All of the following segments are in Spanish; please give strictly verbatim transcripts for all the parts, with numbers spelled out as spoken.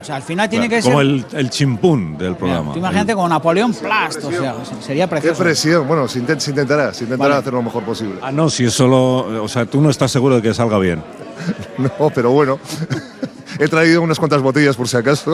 O sea, al final tiene claro, que como ser... el, el chimpún del programa. Tú imagínate el... como Napoleón Plast, o sea, sería precioso. Qué presión. Bueno, se, intent, se intentará, se intentará vale. hacer lo mejor posible. Ah, no, si es solo... O sea, tú no estás seguro de que salga bien. No, pero bueno. He traído unas cuantas botellas por si acaso.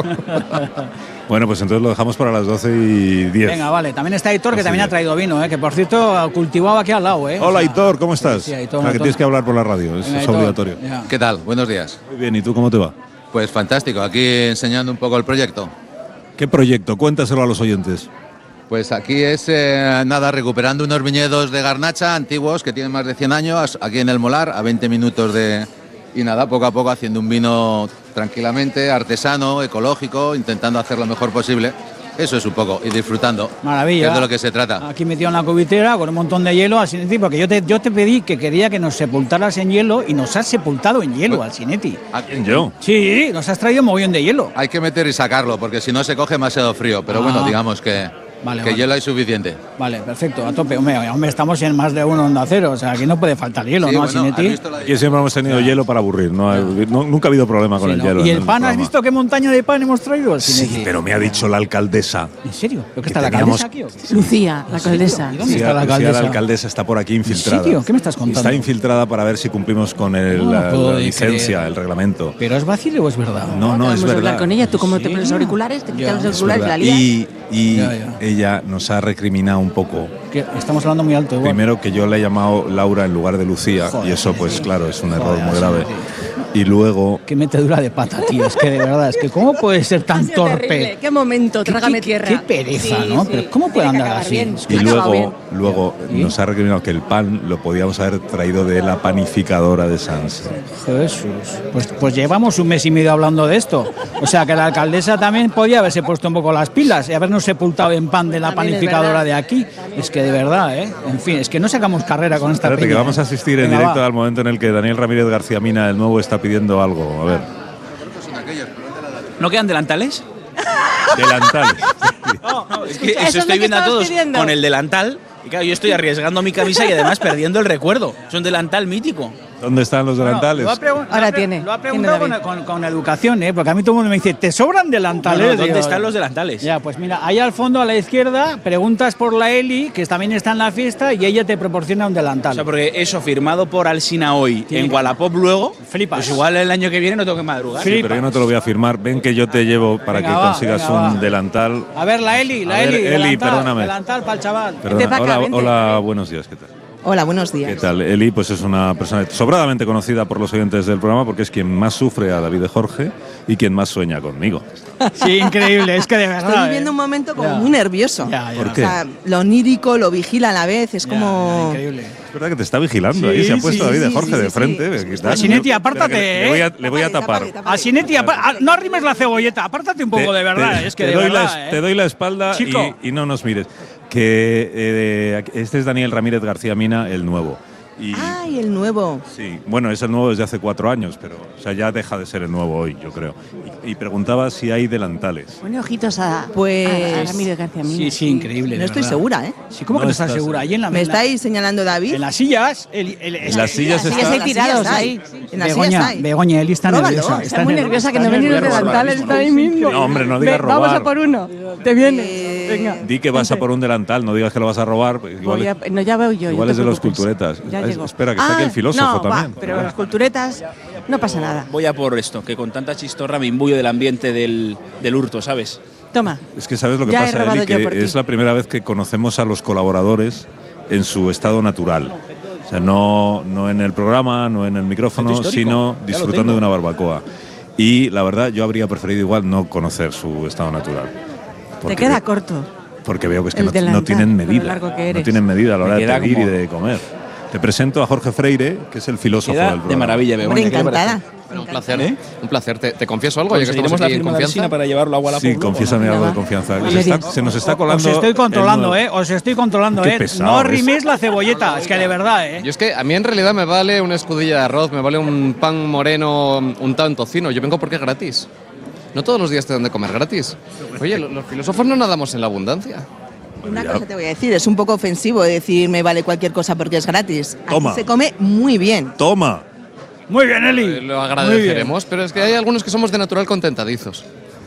Bueno, pues entonces lo dejamos para las doce y diez. Venga, vale. También está Hitor, que Así también es. ha traído vino, ¿eh? Que por cierto, cultivado aquí al lado, ¿eh? Hola, o sea, Hitor, ¿cómo estás? Sí, Hitor, o sea, que tienes que hablar por la radio, eso Venga, es Hitor, obligatorio. Ya. ¿Qué tal? Buenos días. Muy bien, ¿y tú cómo te va? Pues fantástico, aquí enseñando un poco el proyecto. ¿Qué proyecto? Cuéntaselo a los oyentes. Pues aquí es, eh, nada, recuperando unos viñedos de garnacha antiguos que tienen más de cien años, aquí en el Molar, a veinte minutos de... Y nada, poco a poco haciendo un vino tranquilamente, artesano, ecológico, intentando hacer lo mejor posible. Eso es un poco, y disfrutando. Maravilla. Que es de lo que se trata. Aquí metido en la cubitera con un montón de hielo al Sinetti, porque yo te, yo te pedí que quería que nos sepultaras en hielo y nos has sepultado en hielo al Sinetti. ¿A quién, yo? Sí, nos has traído un mogollón de hielo. Hay que meter y sacarlo, porque si no se coge demasiado frío. Pero Ah. bueno, digamos que, Vale, que vale. hielo hay suficiente. Vale, perfecto, a tope. Hombre, hombre, estamos en más de uno Onda Cero, o sea, aquí no puede faltar hielo, Sí, ¿no? bueno, al ¿has Sinetti. visto la- Aquí siempre hemos tenido hielo para aburrir, no, ha- no- nunca ha habido problema con Sí, el ¿no? hielo. ¿Y en el pan? ¿Has programa. visto qué montaña de pan hemos traído al Sinetti? Sí, pero me ha dicho la alcaldesa. ¿En serio? ¿Pero que Que está la teníamos- alcaldesa aquí o qué? Lucía, la alcaldesa. ¿Y dónde Sí, está la Lucía, alcaldesa? la alcaldesa está por aquí infiltrada. serio? ¿Qué me estás contando? Está infiltrada para ver si cumplimos con el, No lo la, puedo la de licencia, creer. el reglamento. ¿Pero es vacile o es verdad? No, no, es Vamos a hablar verdad. con ella. Tú como te Sí. pones los auriculares, te Ya, quitas los es auriculares, Verdad. la lías. Y, y Ya, ya. ella nos ha recriminado un poco. Que estamos hablando muy alto igual. Primero que yo le he llamado Laura en lugar de Lucía, Joder, y eso pues sí. claro, es un error Joder, muy sí, grave. sí. Y luego Qué metedura de pata, tío. Es que de verdad, es que ¿cómo puede ser Ha tan sido terrible. torpe? Qué momento, Qué- trágame qué- tierra. Qué pereza, Sí, ¿no? sí. Pero ¿cómo puede Tiene que andar acabar así? bien. y Ha acabado bien. luego luego ¿Y? nos ha recriminado que el pan lo podíamos haber traído de la panificadora de Sanse. Jesús. Pues, pues llevamos un mes y medio hablando de esto. O sea que la alcaldesa también podía haberse puesto un poco las pilas y habernos sepultado en pan de la También es panificadora verdad. de aquí. Es que de verdad, ¿eh? En fin, es que no sacamos carrera con esta Espérate, que peña, vamos a ¿eh? asistir en Venga, directo va. al momento en el que Daniel Ramírez García Mina, el nuevo, está pidiendo algo. A ver, ¿No quedan delantales? delantales. No, no, es que Escucha, eso ¿eso es lo estoy que viendo a estabas todos pidiendo? con el delantal. Y claro, yo estoy arriesgando mi camisa y además perdiendo el recuerdo. Es un delantal mítico. ¿Dónde están los Bueno, delantales? lo ha pregun- Ahora lo ha pre- tiene, Lo ha tiene preguntado David. con, con- con educación, ¿eh? Porque a mí todo el mundo me dice, ¿te sobran No, delantales? no, ¿dónde Digo, están los delantales? Ya, pues mira, ahí al fondo a la izquierda preguntas por la Eli, que también está en la fiesta, y ella te proporciona un delantal. O sea, porque eso firmado por Alsina hoy Tiene en que- Wallapop luego, Flipas. pues igual el año que viene no tengo que madrugar. Sí, pero yo no te lo voy a firmar. Ven que yo te llevo para Venga, que va, consigas venga, un va. delantal. A ver, la Eli, la A ver, Eli. Eli, delantal, perdóname. Delantal para el chaval. Perdona. Vente pa' acá, Hola, vente. hola, buenos días, ¿qué tal? Hola, buenos días. ¿Qué tal? Eli pues es una persona sobradamente conocida por los oyentes del programa porque es quien más sufre a David de Jorge y quien más sueña conmigo. Sí, increíble, es que de verdad. Estoy viviendo ¿eh? un momento como Ya. muy nervioso. Ya, ya. ¿Por O qué? sea, lo onírico, lo vigila a la vez, es Ya, como... ya, increíble. Es verdad que te está vigilando Sí, ahí, se ha sí, puesto David de sí, Jorge sí, de sí, frente. sí. que está- Asinetti, Espera apártate, que le- Le voy a, le voy a Tápate, tapar. tápate, tápate. Asinetti, apar- ah, no arrimes la cebolleta, apártate un poco, Te- de verdad. te- es que te de doy verdad, la, ¿eh? te doy la espalda Chico. y, y no nos mires. Que eh, este es Daniel Ramírez García Mina, el nuevo. Y, ¡Ay, el nuevo! sí, bueno, es el nuevo desde hace cuatro años, pero o sea, ya deja de ser el nuevo hoy, yo creo. Y, y preguntaba si hay delantales. Pone ojitos a, Pues- a, a Ramírez García Mina. Sí, sí, increíble. No de estoy verdad. segura, ¿eh? Sí, ¿cómo que No no estás estás segura? Ahí en la ¿Me en la- estáis señalando David? En las sillas. El, el- En las sillas Sí, está. hay tirados sillas ahí. En las sillas Begoña, hay. Begoña, Eli está Róbalo. nerviosa. Está muy nerviosa que no está ven ni los nerviosa. delantales, está ahí mismo. No, hombre, no digas Ve, Vamos robar. a por uno. Te viene. Eh, Venga. Di que vas a por un delantal, no digas que lo vas a robar. Igual, Voy a- no, ya veo yo. igual no es te de los preocupes. culturetas. Ya Es- llego. espera, que está aquí el filósofo no, va, también. pero los culturetas no pasa nada. Voy a por esto, que con tanta chistorra me imbuyo del ambiente del, del hurto, ¿sabes? Toma. Es que sabes lo que Ya he pasa, robado Eli, yo que por ti. es la primera vez que conocemos a los colaboradores en su estado natural. O sea, no, no en el programa, no en el micrófono, Centro histórico. sino Ya lo disfrutando tengo. de una barbacoa. Y la verdad, yo habría preferido igual no conocer su estado natural. Te Porque- queda corto. Porque veo que es que el no, delantal, no tienen con lo medida. largo que No eres. tienen medida a la Me hora de queda pedir y como- de comer. Te presento a Jorge Freire, que es el filósofo Queda del programa. de maravilla, Begoña. Hombre, ¿qué te parece? encantada. Bueno, un placer, ¿Eh? un placer. Te, te confieso algo, ya que estamos ¿Conseguiremos la aquí en firma de Alsina confianza. para llevarlo a Wallapop? Sí, luego, confiésame ¿no? algo de Va. confianza. Vale, Se, está- bien. se nos está Os colando. estoy el controlando, nuevo- ¿eh? Os estoy controlando, Qué ¿eh? pesado No es. riméis la cebolleta, es que de verdad, ¿eh? Yo es que a mí en realidad me vale una escudilla de arroz, me vale un pan moreno, un tanto tocino. Yo vengo porque es gratis. No todos los días te dan de comer gratis. Oye, lo- los filósofos no nadamos en la abundancia. Una Ya. cosa te voy a decir, es un poco ofensivo decir me vale cualquier cosa porque es gratis. Aquí Toma. se come muy bien. Toma. Muy bien, Eli. Eh, lo Muy agradeceremos, pero es que hay algunos que somos de natural contentadizos.